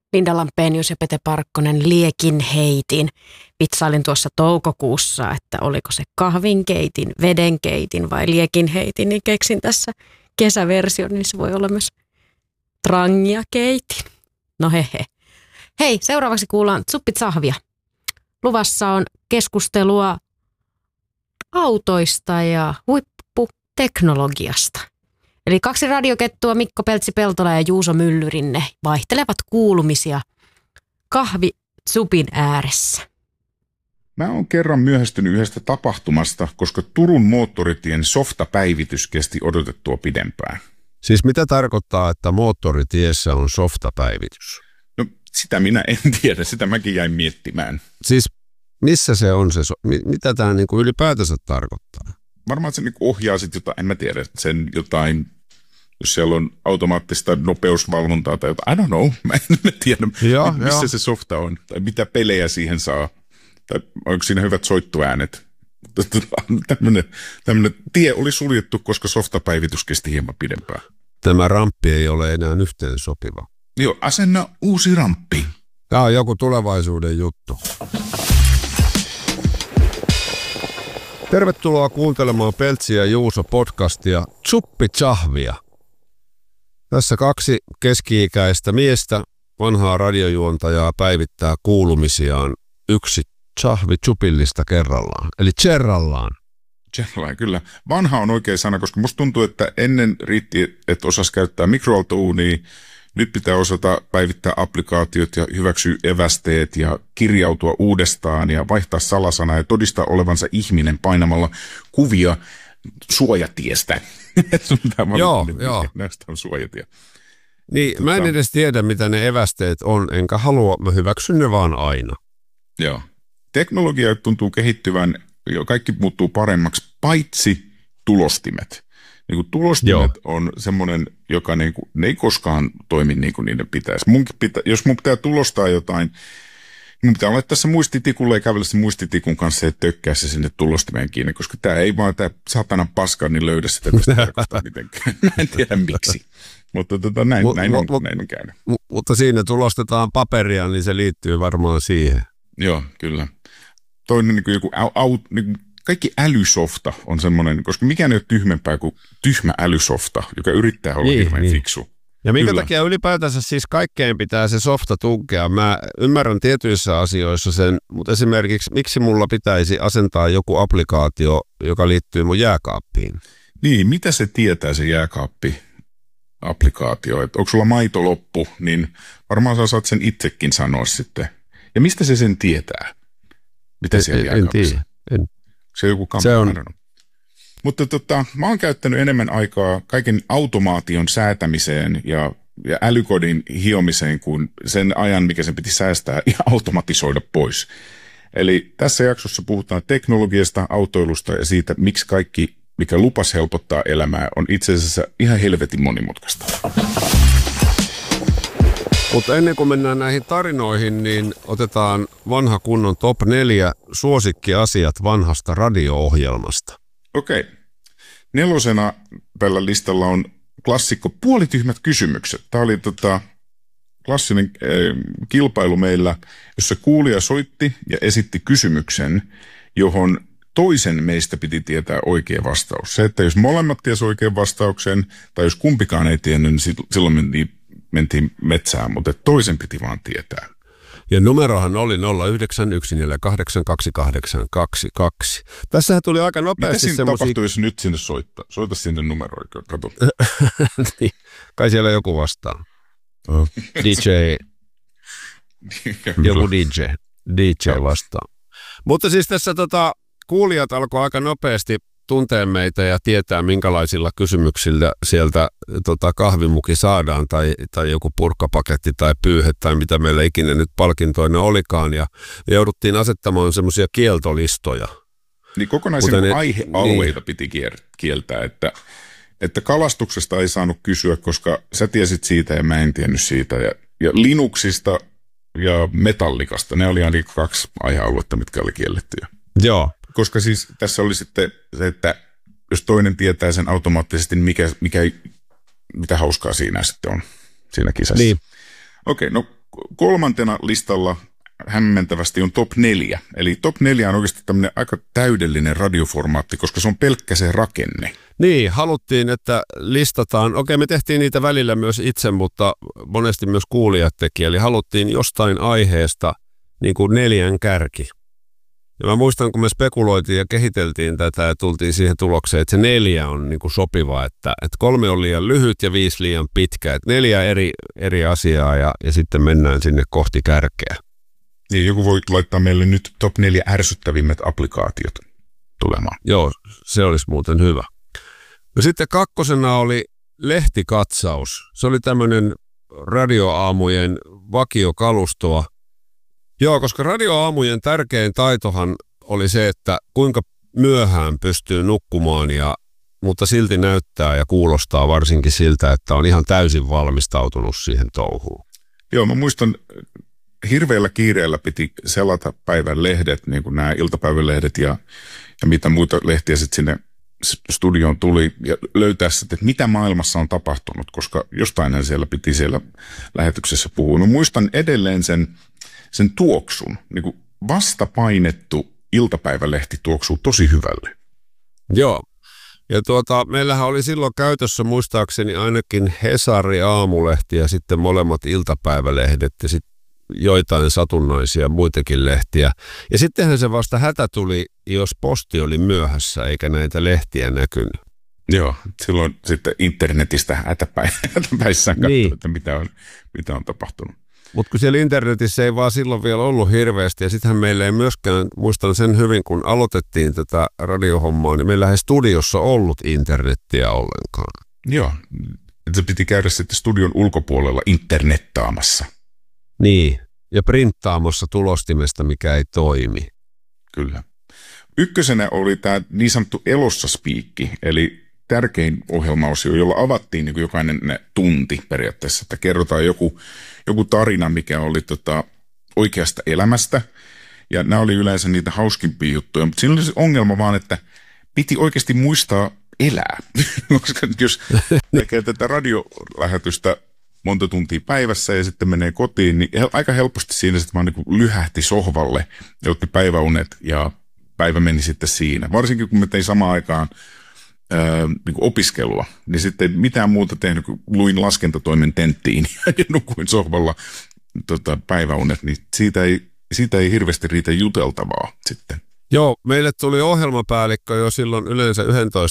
Linda Lampenius ja Pete Parkkonen liekin heitin. Vitsailin tuossa toukokuussa, että oliko se kahvinkeitin, vedenkeitin vai liekin heitin, niin keksin tässä kesäversion, niin se voi olla myös trangia keitin. No hehe. Hei, seuraavaksi kuullaan Tsuppit Sahvia. Luvassa on keskustelua autoista ja huipputeknologiasta. Eli 2 radiokettua, Mikko Peltsi-Peltola ja Juuso Myllyrinne, vaihtelevat kuulumisia kahvitsupin ääressä. Mä oon kerran myöhästynyt yhdestä tapahtumasta, koska Turun moottoritien softapäivitys kesti odotettua pidempään. Siis mitä tarkoittaa, että moottoritiessä on softapäivitys? No sitä minä en tiedä, sitä mäkin jäin miettimään. Siis missä se on se, mitä tämä niinku ylipäätänsä tarkoittaa? Varmaan se niinku ohjaa sitten jotain, en mä tiedä, sen jotain, jos siellä on automaattista nopeusvalvontaa tai jotain, I don't know, mä en tiedä, missä se softa on, tai mitä pelejä siihen saa, tai onko siinä hyvät soittoäänet. Tämmöinen tie oli suljettu, koska softapäivitys kesti hieman pidempään. Tämä ramppi ei ole enää yhteen sopiva. Joo, asenna uusi ramppi. Tämä on joku tulevaisuuden juttu. Tervetuloa kuuntelemaan Peltsi ja Juuso podcastia Tsuppit Sahvia. Tässä 2 keski-ikäistä miestä, vanhaa radiojuontajaa päivittää kuulumisiaan yksi sahvi tsupillista kerrallaan, eli tserrallaan. Tserrallaan, kyllä. Vanha on oikea sana, koska musta tuntuu, että ennen riitti, että osasi käyttää mikroaaltouunia. Nyt pitää osata päivittää applikaatiot ja hyväksyä evästeet ja kirjautua uudestaan ja vaihtaa salasana ja todistaa olevansa ihminen painamalla kuvia suojatiestä. Joo. Näistä on suojatie. Niin, mä en edes tiedä, mitä ne evästeet on, enkä halua, mä hyväksyn ne vaan aina. Joo. Teknologia tuntuu kehittyvän, kaikki muuttuu paremmaksi, paitsi tulostimet. Niin kuin tulostimet on semmoinen, joka ne ei koskaan toimi niin kuin niiden pitäisi. Jos mun pitää tulostaa jotain, mun pitää laittaa se muistitikulle ja kävellä se muistitikun kanssa ja tökkää se sinne tulostimeen kiinni, koska tämä ei vaan tämä satana paska, niin löydä sitä tarkoittaa mitenkään. Mä en tiedä miksi, mutta näin on käynyt. Mutta siinä tulostetaan paperia, niin se liittyy varmaan siihen. Joo, kyllä. Toinen niin kuin joku kaikki älysofta on semmoinen, koska mikään ei ole tyhmempää kuin tyhmä älysofta, joka yrittää olla hirveän fiksu. Ja minkä takia ylipäätänsä siis kaikkeen pitää se softa tunkea. Mä ymmärrän tietyissä asioissa sen, mutta esimerkiksi miksi mulla pitäisi asentaa joku applikaatio, joka liittyy mun jääkaappiin? Niin, mitä se tietää se jääkaappi-applikaatio? Että onko sulla maito loppu, niin varmaan sä saat sen itsekin sanoa sitten. Ja mistä se sen tietää? Mitä siellä jääkaapissa? En tiedä. Se on joku Mutta mä oon käyttänyt enemmän aikaa kaiken automaation säätämiseen ja älykodin hiomiseen kuin sen ajan, mikä sen piti säästää ja automatisoida pois. Eli tässä jaksossa puhutaan teknologiasta, autoilusta ja siitä, miksi kaikki, mikä lupas helpottaa elämää, on itse asiassa ihan helvetin monimutkaista. Mutta ennen kuin mennään näihin tarinoihin, niin otetaan vanha kunnon top 4 suosikkiasiat vanhasta radio-ohjelmasta. Okei. 4. tällä listalla on klassikko puolityhmät kysymykset. Tämä oli klassinen kilpailu meillä, jossa kuulija soitti ja esitti kysymyksen, johon toisen meistä piti tietää oikea vastaus. Se, että jos molemmat tiesi oikean vastauksen, tai jos kumpikaan ei tiennyt, niin silloin mentiin metsään, mutta toisen piti vaan tietää. Ja numerohan oli 0914828822. Tässähän tuli aika nopeasti semmoisia... Mitä siinä tapahtuu, jos nyt sinne soittaa? Soita sinne numeroon, kato. Niin, kai siellä joku vastaa. DJ. Joku DJ vastaa. Mutta siis tässä kuulijat alkoi aika nopeasti tuntee meitä ja tietää, minkälaisilla kysymyksillä sieltä kahvimuki saadaan tai joku purkkapaketti tai pyyhe tai mitä meillä ikinä nyt palkintoina olikaan. Ja jouduttiin asettamaan semmoisia kieltolistoja. Niin kokonaisia aihealueita piti kieltää, että kalastuksesta ei saanut kysyä, koska sä tiesit siitä ja mä en tiennyt siitä. Ja Linuxista ja Metallikasta, ne oli ainakin 2 aihealuetta, mitkä oli kiellettyjä. Joo. Koska siis tässä oli sitten se, että jos toinen tietää sen automaattisesti, mitä hauskaa siinä sitten on siinä kisassa. Niin. Okei, no kolmantena listalla hämmentävästi on top 4. Eli top 4 on oikeasti tämmöinen aika täydellinen radioformaatti, koska se on pelkkä se rakenne. Niin, haluttiin, että listataan. Okei, me tehtiin niitä välillä myös itse, mutta monesti myös kuulijat teki. Eli haluttiin jostain aiheesta niin kuin 4 kärki. Ja mä muistan, kun me spekuloitiin ja kehiteltiin tätä ja tultiin siihen tulokseen, että se 4 on niin kuin sopiva, että 3 on liian lyhyt ja 5 liian pitkä. Että 4 eri asiaa ja sitten mennään sinne kohti kärkeä. Niin, joku voi laittaa meille nyt top 4 ärsyttävimmät applikaatiot tulemaan. Joo, se olisi muuten hyvä. No sitten 2. oli lehtikatsaus. Se oli tämmöinen radioaamujen vakiokalustoa. Joo, koska radioaamujen tärkein taitohan oli se, että kuinka myöhään pystyy nukkumaan, mutta silti näyttää ja kuulostaa varsinkin siltä, että on ihan täysin valmistautunut siihen touhuun. Joo, mä muistan, hirveällä kiireellä piti selata päivän lehdet, niin kuin nämä iltapäivälehdet ja mitä muita lehtiä sitten sinne studioon tuli ja löytää sitten, että mitä maailmassa on tapahtunut, koska jostainhan siellä piti siellä lähetyksessä puhua. Mä muistan edelleen sen tuoksun, niin kuin vastapainettu iltapäivälehti tuoksuu tosi hyvälle. Joo, ja meillähän oli silloin käytössä muistaakseni ainakin Hesari aamulehti ja sitten molemmat iltapäivälehdet ja sitten joitain satunnaisia muitakin lehtiä. Ja sittenhän se vasta hätä tuli, jos posti oli myöhässä eikä näitä lehtiä näkynyt. Joo, silloin sitten internetistä hätäpäissään katsoi, niin, että mitä on tapahtunut. Mutta kun siellä internetissä ei vaan silloin vielä ollut hirveästi, ja sittenhän meillä ei myöskään, muistan sen hyvin, kun aloitettiin tätä radiohommaa, niin meillä ei studiossa ollut internettiä ollenkaan. Joo, se piti käydä sitten studion ulkopuolella internettaamassa. Niin, ja printtaamassa tulostimesta, mikä ei toimi. Kyllä. 1. oli tämä niin sanottu elossa spiikki, eli tärkein ohjelmaosio, jolla avattiin niin kuin jokainen tunti periaatteessa, että kerrotaan joku tarina, mikä oli oikeasta elämästä, ja nämä oli yleensä niitä hauskimpia juttuja, mutta siinä oli se ongelma vaan, että piti oikeasti muistaa elää, koska jos tekee tätä radiolähetystä monta tuntia päivässä ja sitten menee kotiin, niin aika helposti siinä sitten vaan niin lyhähti sohvalle ja otti päiväunet ja päivä meni sitten siinä. Varsinkin kun me tein samaan aikaan niin kuin opiskelua, niin sitten mitään muuta tehnyt, kun luin laskentatoimen tenttiin ja nukuin sohvalla päiväunet, niin siitä ei hirveästi riitä juteltavaa sitten. Joo, meille tuli ohjelmapäällikkö jo silloin yleensä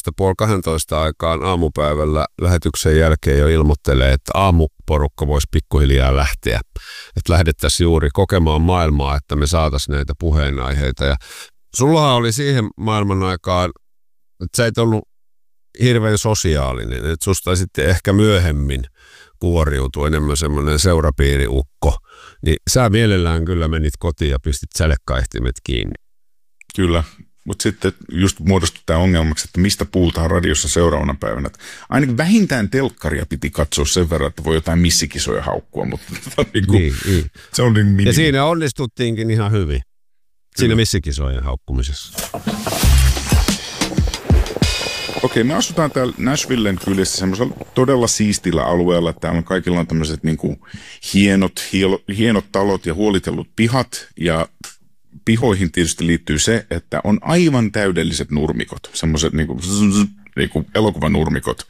11:30 aikaan aamupäivällä lähetyksen jälkeen jo ilmoittelee, että aamuporukka voisi pikkuhiljaa lähteä. Että lähdettäisiin juuri kokemaan maailmaa, että me saataisiin näitä puheenaiheita. Ja sullahan oli siihen maailman aikaan, että sä et ollut hirveän sosiaalinen, että susta sitten ehkä myöhemmin kuoriutui enemmän semmoinen seurapiiriukko. Niin sä mielellään kyllä menit kotiin ja pistit sälekkaihtimet kiinni. Kyllä, mutta sitten just muodostui tämä ongelmaksi, että mistä puhutaan radiossa seuraavana päivänä. Ainakin vähintään telkkaria piti katsoa sen verran, että voi jotain missikisoja haukkua, mutta niin. Se on niin ja siinä onnistuttiinkin ihan hyvin, siinä missikisojen haukkumisessa. Okei, me asutaan täällä Nashvillen kylissä semmoisella todella siistillä alueella. Täällä on kaikilla on tämmöiset niin kuin hienot talot ja huolitellut pihat ja pihoihin tietysti liittyy se, että on aivan täydelliset nurmikot, semmoiset niin kuin elokuvanurmikot.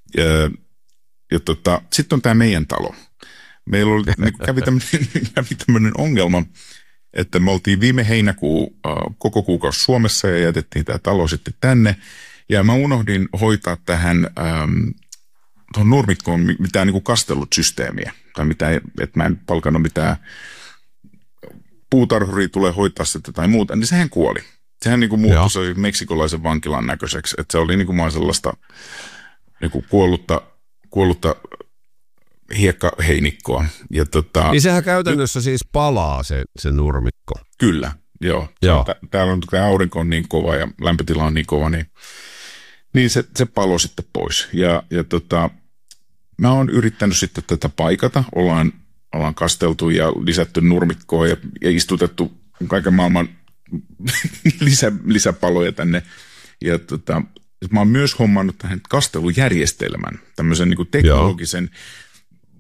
Sitten on tämä meidän talo. Meillä oli, kävi tämmöinen ongelma, että me oltiin viime heinäkuu koko kuukausi Suomessa ja jätettiin tämä talo sitten tänne. Ja mä unohdin hoitaa tähän tuohon nurmikkoon mitään niin kuin kastellut systeemiä, tai että mä en palkannut mitään puutarhuria tulee hoitaa sitten tai muuta, niin sehän kuoli. Sehän niin kuin muuttui se meksikolaisen vankilan näköiseksi, että se oli niin kuin sellaista niin kuin kuollutta hiekkaheinikkoa. Ja niin sehän käytännössä siis palaa se nurmikko. Kyllä, joo. Täällä on tämä aurinko on niin kova ja lämpötila on niin kova, niin se palo sitten pois. Ja mä oon yrittänyt sitten tätä paikata, ollaan kasteltu ja lisätty nurmikkoa ja istutettu kaiken maailman lisäpaloja tänne. Ja mä oon myös hommannut tähän kastelujärjestelmän, tämmöisen niin kuin teknologisen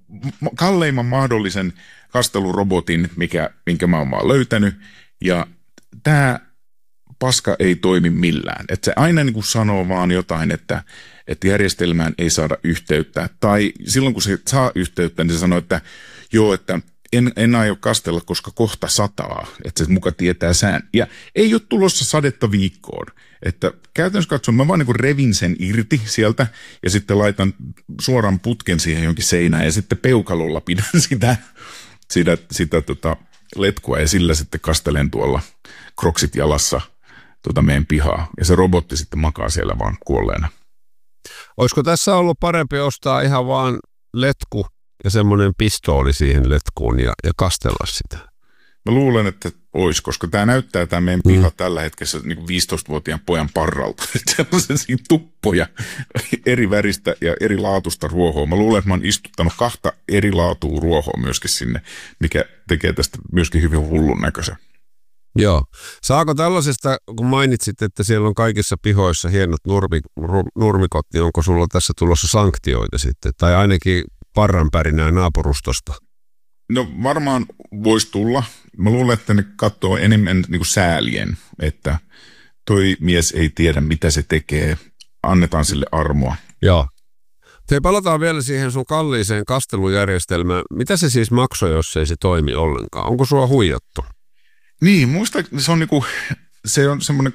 kalleimman mahdollisen kastelurobotin, minkä mä oon vaan löytänyt, ja tämä paska ei toimi millään. Että se aina niin kuin sanoo vaan jotain, että järjestelmään ei saada yhteyttä. Tai silloin, kun se saa yhteyttä, niin se sanoo, että joo, että en aio kastella, koska kohta sataa. Että se muka tietää sään. Ja ei ole tulossa sadetta viikkoon. Että käytännössä katsoen mä vaan niin kuin revin sen irti sieltä ja sitten laitan suoran putken siihen jonkin seinään ja sitten peukalolla pidän sitä letkua ja sillä sitten kastelen tuolla kroksit jalassa meidän pihaa. Ja se robotti sitten makaa siellä vaan kuolleena. Olisiko tässä ollut parempi ostaa ihan vaan letku ja semmoinen pistooli siihen letkuun ja kastella sitä? Mä luulen, että olisi, koska tämä näyttää tämä meidän piha tällä hetkessä niin 15-vuotiaan pojan parralta. Sellaisia tuppoja eri väristä ja eri laatusta ruohoa. Mä luulen, että mä oon istuttanut 2 eri laatua ruohoa myöskin sinne, mikä tekee tästä myöskin hyvin hullun näköisen. Joo. Saako tällaisesta, kun mainitsit, että siellä on kaikissa pihoissa hienot nurmikot, niin onko sulla tässä tulossa sanktioita sitten? Tai ainakin parranpärinää naapurustosta? No varmaan voisi tulla. Mä luulen, että ne katsoo enemmän niin kuin säälien, että toi mies ei tiedä, mitä se tekee. Annetaan sille armoa. Joo. Palataan vielä siihen sun kalliiseen kastelujärjestelmään. Mitä se siis maksoi, jos ei se toimi ollenkaan? Onko sua huijattu? Niin, muista se on semmoinen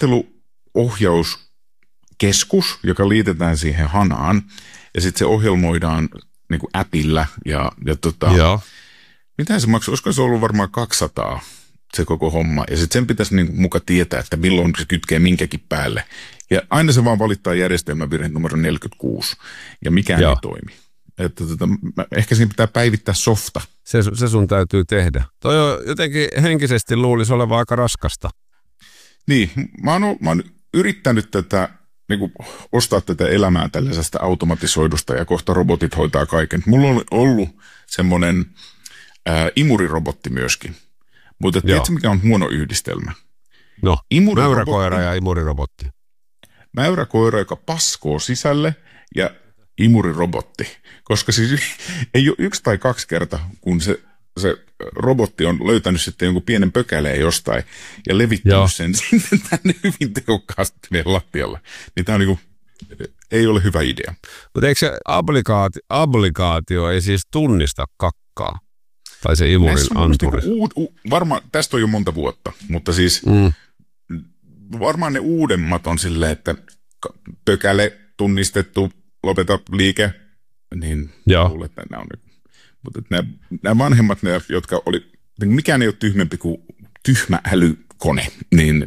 kasteluohjauskeskus, joka liitetään siihen hanaan, ja sitten se ohjelmoidaan niin kuin appilla, ja mitä se maksoi? Olisiko se ollut varmaan 200 se koko homma, ja sitten sen pitäisi niin muka tietää, että milloin se kytkee minkäkin päälle, ja aina se vaan valittaa järjestelmävirhe numero 46, ja mikään ei toimi. Että ehkä siinä pitää päivittää softa. Se sun täytyy tehdä. Toi on jotenkin henkisesti luulisi olevan aika raskasta. Niin, mä oon yrittänyt niin kuin ostaa tätä elämää tällaisesta automatisoidusta ja kohta robotit hoitaa kaiken. Mulla on ollut semmoinen imurirobotti myöskin. Mutta tiedätkö mikä on huono yhdistelmä? No, mäyräkoira ja imurirobotti. Mäyräkoira, joka paskoo sisälle ja imurirobotti. Koska siis ei ole 1 tai 2 kertaa, kun se robotti on löytänyt sitten jonkun pienen pökäleen jostain ja levittänyt sen sitten tänne hyvin tehokkaasti meidän lattialle. Niin tämä on niin kuin, ei ole hyvä idea. Mutta eikö se applikaatio ei siis tunnista kakkaa? Tai se imurin anturi? Varmaan, tästä on jo monta vuotta, mutta siis varmaan ne uudemmat on silleen, että pökäle tunnistettu, lopeta liike, niin luulen, että nämä on nyt. Mutta nämä vanhemmat, jotka oli, mikään ei ole tyhmempi kuin tyhmä älykone, niin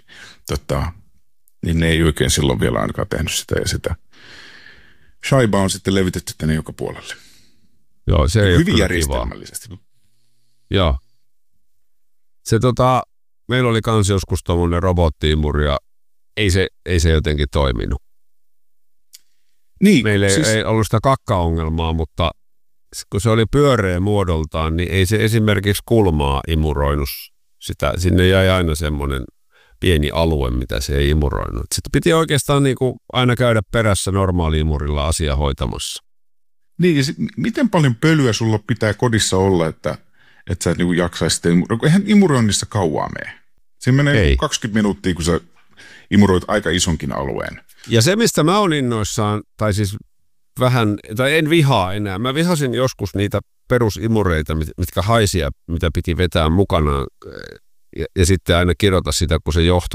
ne ei oikein silloin vielä ainakaan tehnyt sitä, ja sitä shaibaa on sitten levitetty tänne joka puolelle. Joo, se ei hyvin järjestelmällisesti. Joo. Se meillä oli kans joskus tommoinen robottiimuri, ja ei se jotenkin toiminut. Niin, meillä ei ollut sitä kakkaongelmaa, mutta kun se oli pyöreä muodoltaan, niin ei se esimerkiksi kulmaa imuroinut sitä. Sinne jäi aina semmoinen pieni alue, mitä se ei imuroinut. Sitten piti oikeastaan niin kuin aina käydä perässä normaali-imurilla asia hoitamassa. Niin, ja miten paljon pölyä sulla pitää kodissa olla, että sä et niin jaksaisi sitten imuroida? Eihän imuroinnissa kauaa mene. Siinä menee 20 minuuttia, kun sä imuroit aika isonkin alueen. Ja se, mistä mä oon innoissaan, tai siis vähän, tai en vihaa enää. Mä vihasin joskus niitä perusimureita, mitkä haisia, mitä piti vetää mukanaan, ja sitten aina kirjoita sitä, kun se johto